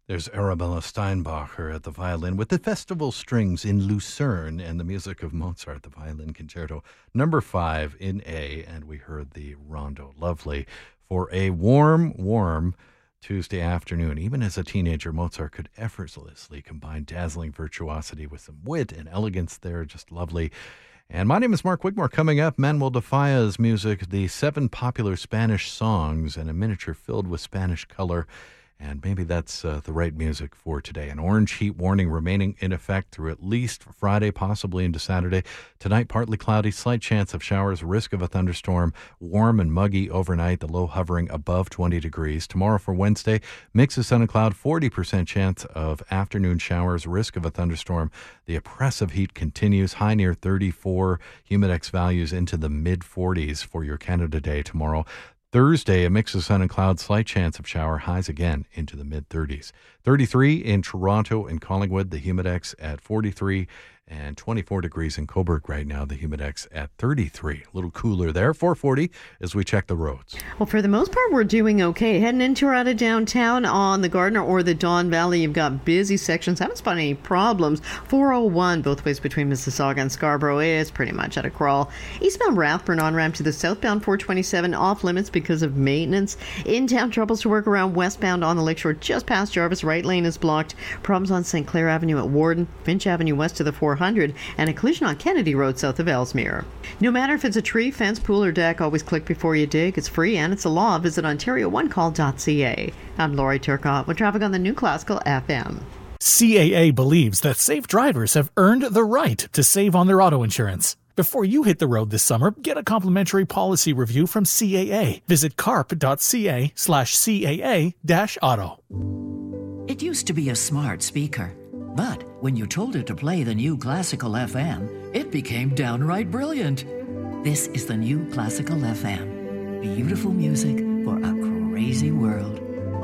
There's Arabella Steinbacher at the violin with the festival strings in Lucerne and the music of Mozart, the violin concerto number 5 in A, and we heard the rondo. Lovely for a warm Tuesday afternoon. Even as a teenager, Mozart could effortlessly combine dazzling virtuosity with some wit and elegance there. Just lovely. And my name is Mark Wigmore. Coming up, Manuel de Falla's music, the 7 popular Spanish songs, and a miniature filled with Spanish color. And maybe that's the right music for today. An orange heat warning remaining in effect through at least Friday, possibly into Saturday. Tonight, partly cloudy, slight chance of showers, risk of a thunderstorm, warm and muggy overnight, the low hovering above 20 degrees. Tomorrow for Wednesday, mix of sun and cloud, 40% chance of afternoon showers, risk of a thunderstorm. The oppressive heat continues, high near 34, humidex values into the mid-40s for your Canada Day tomorrow. Thursday, a mix of sun and clouds, slight chance of shower, highs again into the mid-30s. 33 in Toronto and Collingwood, the humidex at 43, and 24 degrees in Cobourg right now, the humidex at 33. A little cooler there, 440 as we check the roads. Well, for the most part, we're doing okay. Heading into or out of downtown on the Gardiner or the Don Valley, you've got busy sections. Haven't spotted any problems. 401, both ways between Mississauga and Scarborough, is pretty much at a crawl. Eastbound Rathburn on-ramp to the southbound 427 off limits because of maintenance. In-town troubles to work around westbound on the Lakeshore just past Jarvis. Right lane is blocked. Problems on St. Clair Avenue at Warden, Finch Avenue west to the 400, and a collision on Kennedy Road south of Ellesmere. No matter if it's a tree, fence, pool, or deck, always click before you dig. It's free and it's a law. Visit OntarioOneCall.ca. I'm Laurie Turcotte with traffic on the New Classical FM. CAA believes that safe drivers have earned the right to save on their auto insurance. Before you hit the road this summer, get a complimentary policy review from CAA. Visit carp.ca/CAA-auto. It used to be a smart speaker, but when you told it to play the New Classical FM, it became downright brilliant. This is the New Classical FM. Beautiful music for a crazy world.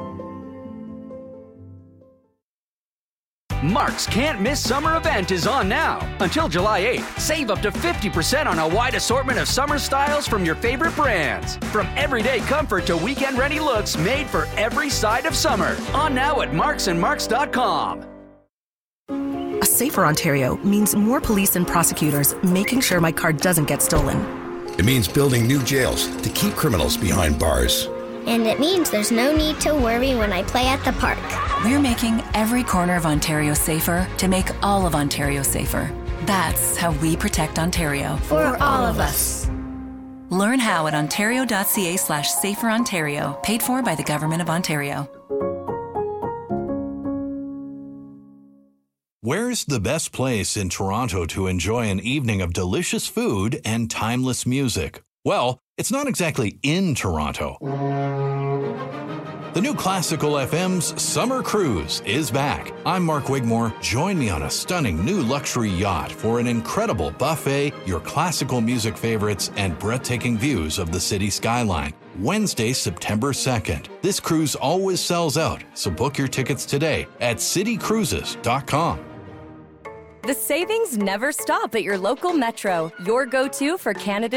Mark's Can't Miss Summer event is on now. Until July 8th, save up to 50% on a wide assortment of summer styles from your favorite brands. From everyday comfort to weekend-ready looks made for every side of summer. On now at marksandmarks.com. A safer Ontario means more police and prosecutors making sure my car doesn't get stolen. It means building new jails to keep criminals behind bars. And it means there's no need to worry when I play at the park. We're making every corner of Ontario safer to make all of Ontario safer. That's how we protect Ontario. For all of us. Learn how at ontario.ca/saferontario, paid for by the Government of Ontario. Where's the best place in Toronto to enjoy an evening of delicious food and timeless music? Well, it's not exactly in Toronto. The New Classical FM's Summer Cruise is back. I'm Mark Wigmore. Join me on a stunning new luxury yacht for an incredible buffet, your classical music favorites, and breathtaking views of the city skyline. Wednesday, September 2nd. This cruise always sells out, so book your tickets today at citycruises.com. The savings never stop at your local Metro, your go-to for Canada